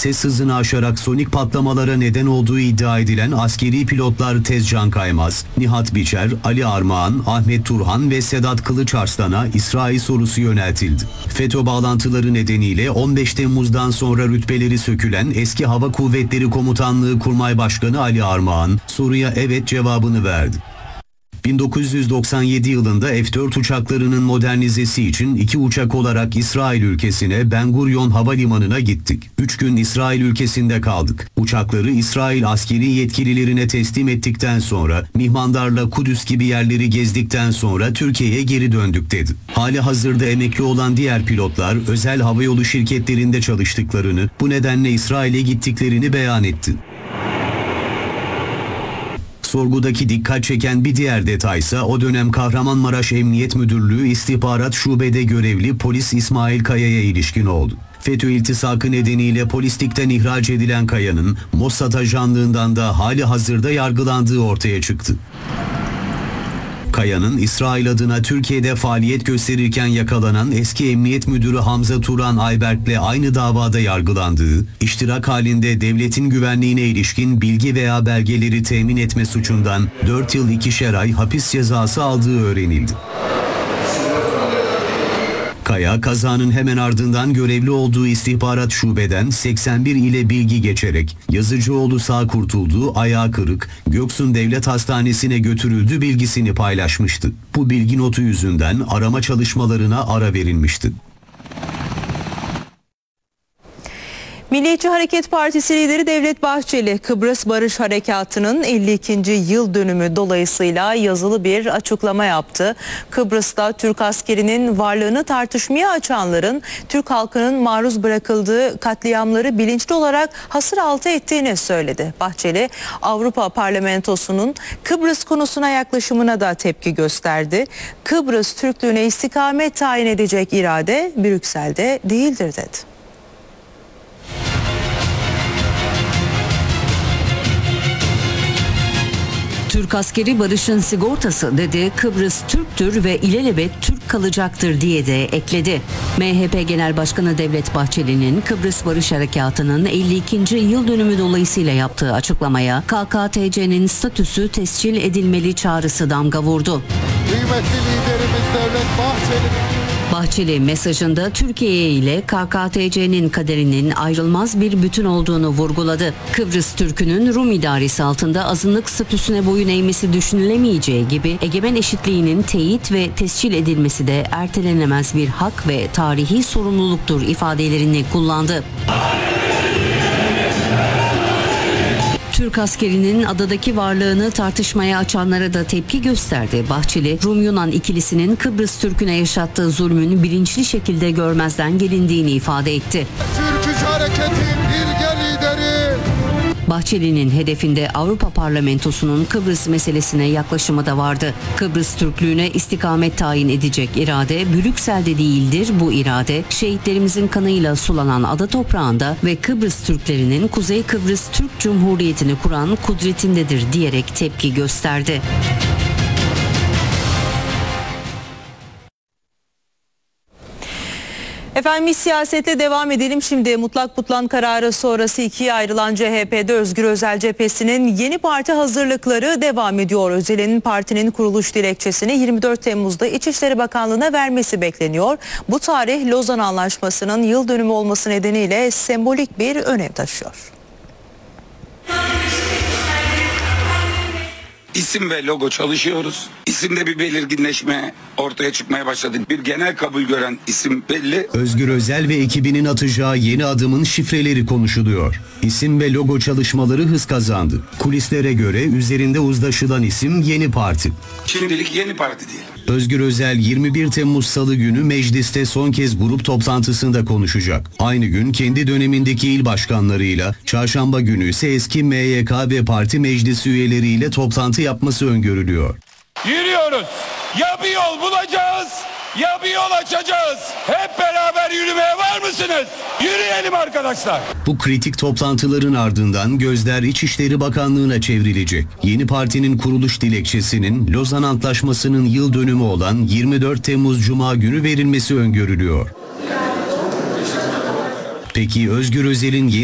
ses hızını aşarak sonik patlamalara neden olduğu iddia edilen askeri pilotlar Tezcan Kaymaz, Nihat Biçer, Ali Armağan, Ahmet Turhan ve Sedat Kılıçarslan'a İsrail sorusu yöneltildi. FETÖ bağlantıları nedeniyle 15 Temmuz'dan sonra rütbeleri sökülen eski Hava Kuvvetleri Komutanlığı Kurmay Başkanı Ali Armağan, soruya evet cevabını verdi. 1997 yılında F-4 uçaklarının modernizesi için 2 uçak olarak İsrail ülkesine Ben Gurion Havalimanı'na gittik. 3 gün İsrail ülkesinde kaldık. Uçakları İsrail askeri yetkililerine teslim ettikten sonra Mihmandar'la Kudüs gibi yerleri gezdikten sonra Türkiye'ye geri döndük dedi. Hali hazırda emekli olan diğer pilotlar özel havayolu şirketlerinde çalıştıklarını, bu nedenle İsrail'e gittiklerini beyan etti. Sorgudaki dikkat çeken bir diğer detaysa o dönem Kahramanmaraş Emniyet Müdürlüğü İstihbarat Şube'de görevli polis İsmail Kaya'ya ilişkin oldu. FETÖ iltisakı nedeniyle polislikten ihraç edilen Kaya'nın Mossad ajanlığından da hali hazırda yargılandığı ortaya çıktı. Kaya'nın İsrail adına Türkiye'de faaliyet gösterirken yakalanan eski Emniyet Müdürü Hamza Turan Ayberk'le aynı davada yargılandığı, iştirak halinde devletin güvenliğine ilişkin bilgi veya belgeleri temin etme suçundan 4 yıl 2'şer ay hapis cezası aldığı öğrenildi. Kaya, kazanın hemen ardından görevli olduğu istihbarat şubeden 81 ile bilgi geçerek Yazıcıoğlu sağ kurtuldu, ayağı kırık, Göksun Devlet Hastanesi'ne götürüldü bilgisini paylaşmıştı. Bu bilgi notu yüzünden arama çalışmalarına ara verilmişti. Milliyetçi Hareket Partisi lideri Devlet Bahçeli, Kıbrıs Barış Harekatı'nın 52. yıl dönümü dolayısıyla yazılı bir açıklama yaptı. Kıbrıs'ta Türk askerinin varlığını tartışmaya açanların Türk halkının maruz bırakıldığı katliamları bilinçli olarak hasır altı ettiğini söyledi. Bahçeli, Avrupa Parlamentosu'nun Kıbrıs konusuna yaklaşımına da tepki gösterdi. Kıbrıs Türklüğüne istikamet tayin edecek irade Brüksel'de değildir dedi. Türk askeri barışın sigortası dedi, Kıbrıs Türktür ve ilelebet Türk kalacaktır diye de ekledi. MHP Genel Başkanı Devlet Bahçeli'nin Kıbrıs Barış Harekatı'nın 52. yıl dönümü dolayısıyla yaptığı açıklamaya KKTC'nin statüsü tescil edilmeli çağrısı damga vurdu. Kıymetli liderimiz Devlet Bahçeli mesajında Türkiye ile KKTC'nin kaderinin ayrılmaz bir bütün olduğunu vurguladı. Kıbrıs Türk'ünün Rum idaresi altında azınlık statüsüne boyun eğmesi düşünülemeyeceği gibi egemen eşitliğinin teyit ve tescil edilmesi de ertelenemez bir hak ve tarihi sorumluluktur ifadelerini kullandı. Türk askerinin adadaki varlığını tartışmaya açanlara da tepki gösterdi. Bahçeli, Rum-Yunan ikilisinin Kıbrıs Türk'üne yaşattığı zulmün bilinçli şekilde görmezden gelindiğini ifade etti. Türk hareketin bilge lideri. Bahçeli'nin hedefinde Avrupa Parlamentosu'nun Kıbrıs meselesine yaklaşımı da vardı. Kıbrıs Türklüğüne istikamet tayin edecek irade Brüksel'de değildir. Bu irade şehitlerimizin kanıyla sulanan ada toprağında ve Kıbrıs Türklerinin Kuzey Kıbrıs Türk Cumhuriyeti'ni kuran kudretindedir diyerek tepki gösterdi. Efendim biz siyasetle devam edelim. Şimdi mutlak butlan kararı sonrası ikiye ayrılan CHP'de Özgür Özel cephesinin yeni parti hazırlıkları devam ediyor. Özel'in partinin kuruluş dilekçesini 24 Temmuz'da İçişleri Bakanlığı'na vermesi bekleniyor. Bu tarih Lozan Anlaşması'nın yıl dönümü olması nedeniyle sembolik bir önem taşıyor. İsim ve logo çalışıyoruz. İsimde bir belirginleşme ortaya çıkmaya başladı. Bir genel kabul gören isim belli. Özgür Özel ve ekibinin atacağı yeni adımın şifreleri konuşuluyor. İsim ve logo çalışmaları hız kazandı. Kulislere göre üzerinde uzlaşılan isim Yeni Parti. Şimdilik Yeni Parti diyelim. Özgür Özel 21 Temmuz Salı günü mecliste son kez grup toplantısında konuşacak. Aynı gün kendi dönemindeki il başkanlarıyla, çarşamba günü ise eski MYK ve parti meclisi üyeleriyle toplantı yapması öngörülüyor. Yürüyoruz. Ya bir yol bulacağız ya bir yol açacağız. Hep beraber yürümeye var mısınız? Yürüyelim arkadaşlar. Bu kritik toplantıların ardından gözler İçişleri Bakanlığı'na çevrilecek. Yeni partinin kuruluş dilekçesinin Lozan Antlaşması'nın yıl dönümü olan 24 Temmuz Cuma günü verilmesi öngörülüyor. Peki Özgür Özel'in yeni